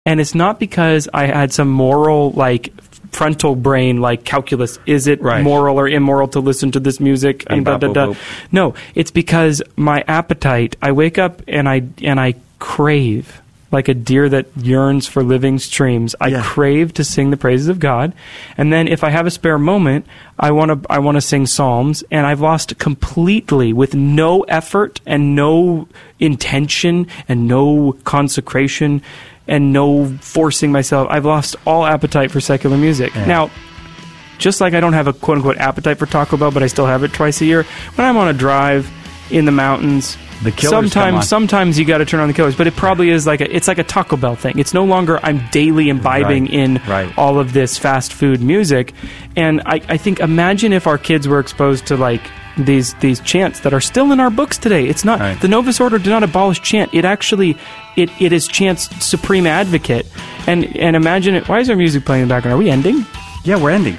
And it's not because I had some moral, like, frontal brain, like calculus. Is it moral or immoral to listen to this music? And No, it's because my appetite, I wake up and I crave, like a deer that yearns for living streams. I crave to sing the praises of God. And then if I have a spare moment, I want to sing psalms, and I've lost completely, with no effort and no intention and no consecration and no forcing myself, I've lost all appetite for secular music. Yeah. Now, just like I don't have a quote-unquote appetite for Taco Bell, but I still have it twice a year, when I'm on a drive in the mountains, the Killers sometimes you got to turn on the Killers, but it probably is like it's like a Taco Bell thing. It's no longer I'm daily imbibing in all of this fast food music. And I think, imagine if our kids were exposed to like these chants that are still in our books today. It's not the Novus Order did not abolish chant. It actually it is chant's supreme advocate. And imagine it. Why is our music playing in the background? Are we ending? Yeah, we're ending.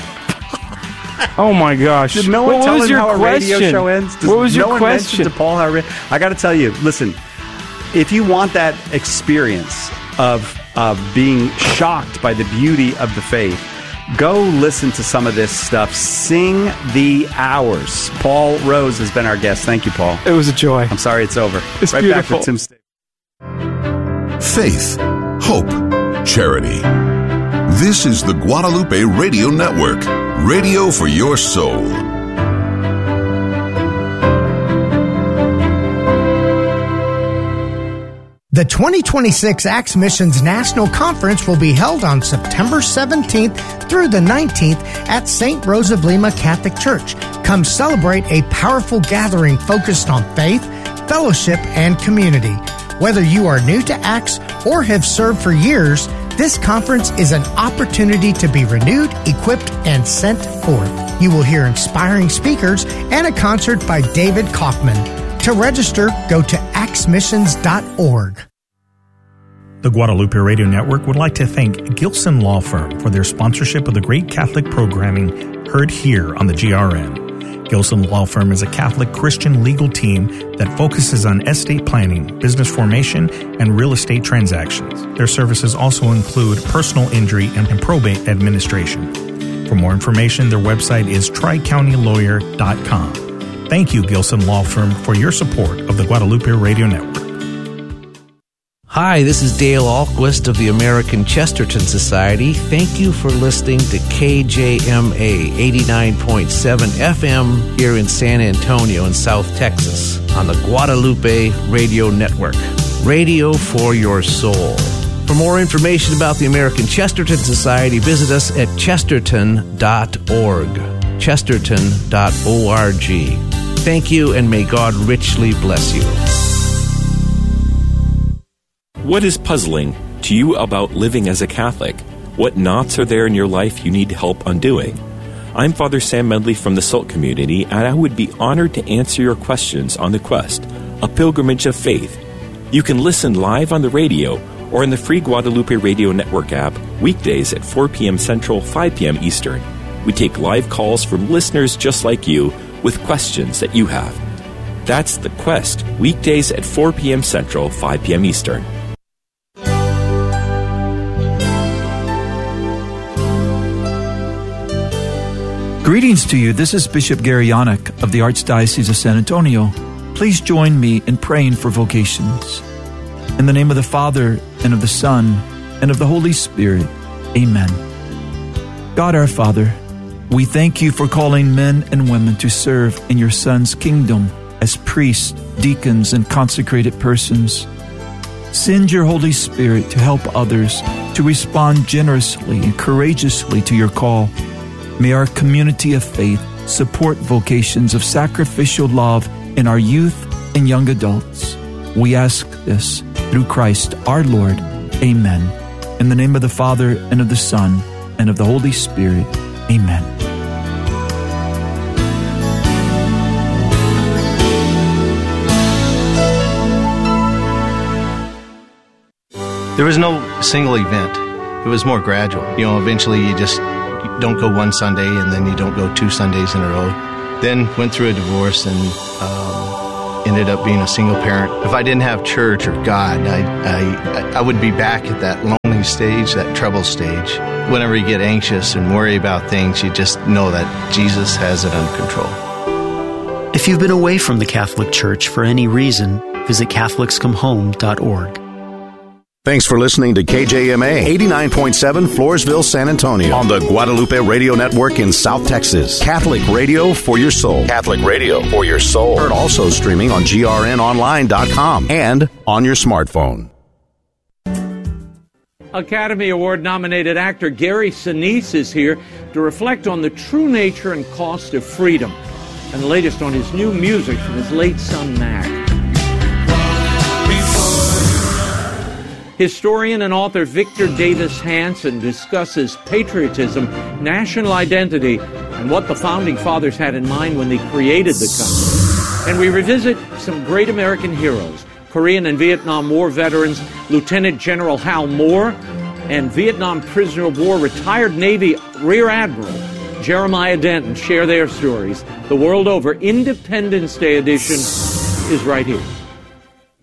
Oh my gosh! Did no one tell him how a radio show ends? What was your question to Paul? I got to tell you, listen. If you want that experience of being shocked by the beauty of the faith, go listen to some of this stuff. Sing the Hours. Paul Rose has been our guest. Thank you, Paul. It was a joy. I'm sorry it's over. It's right beautiful. Back for Tim State. Faith, hope, charity. This is the Guadalupe Radio Network. Radio for your soul. The 2026 Acts Missions National Conference will be held on September 17th through the 19th at St. Rose of Lima Catholic Church. Come celebrate a powerful gathering focused on faith, fellowship, and community. Whether you are new to Acts or have served for years, this conference is an opportunity to be renewed, equipped, and sent forth. You will hear inspiring speakers and a concert by David Kaufman. To register, go to axmissions.org. The Guadalupe Radio Network would like to thank Gilson Law Firm for their sponsorship of the great Catholic programming heard here on the GRN. Gilson Law Firm is a Catholic Christian legal team that focuses on estate planning, business formation, and real estate transactions. Their services also include personal injury and probate administration. For more information, their website is tricountylawyer.com. Thank you, Gilson Law Firm, for your support of the Guadalupe Radio Network. Hi, this is Dale Ahlquist of the American Chesterton Society. Thank you for listening to KJMA 89.7 FM here in San Antonio in South Texas on the Guadalupe Radio Network. Radio for your soul. For more information about the American Chesterton Society, visit us at chesterton.org. chesterton.org. Thank you, and may God richly bless you. What is puzzling to you about living as a Catholic? What knots are there in your life you need help undoing? I'm Father Sam Medley from the SALT community, and I would be honored to answer your questions on The Quest, a pilgrimage of faith. You can listen live on the radio or in the free Guadalupe Radio Network app weekdays at 4 p.m. Central, 5 p.m. Eastern. We take live calls from listeners just like you with questions that you have. That's The Quest, weekdays at 4 p.m. Central, 5 p.m. Eastern. Greetings to you. This is Bishop Gary Yannick of the Archdiocese of San Antonio. Please join me in praying for vocations. In the name of the Father, and of the Son, and of the Holy Spirit. Amen. God our Father, we thank you for calling men and women to serve in your Son's kingdom as priests, deacons, and consecrated persons. Send your Holy Spirit to help others to respond generously and courageously to your call. May our community of faith support vocations of sacrificial love in our youth and young adults. We ask this through Christ our Lord. Amen. In the name of the Father, and of the Son, and of the Holy Spirit. Amen. There was no single event. It was more gradual. Eventually you just don't go one Sunday, and then you don't go 2 Sundays in a row. Then went through a divorce, and ended up being a single parent. If I didn't have church or God, I would be back at that lonely stage, that trouble stage. Whenever you get anxious and worry about things, you just know that Jesus has it under control. If you've been away from the Catholic Church for any reason, visit CatholicsComeHome.org. Thanks for listening to KJMA 89.7 Floresville, San Antonio on the Guadalupe Radio Network in South Texas. Catholic radio for your soul. Catholic radio for your soul. Heard also streaming on grnonline.com and on your smartphone. Academy Award-nominated actor Gary Sinise is here to reflect on the true nature and cost of freedom and the latest on his new music from his late son, Mac. Historian and author Victor Davis Hanson discusses patriotism, national identity, and what the Founding Fathers had in mind when they created the country. And we revisit some great American heroes, Korean and Vietnam War veterans Lieutenant General Hal Moore and Vietnam prisoner of war retired Navy Rear Admiral Jeremiah Denton share their stories. The World Over Independence Day edition is right here.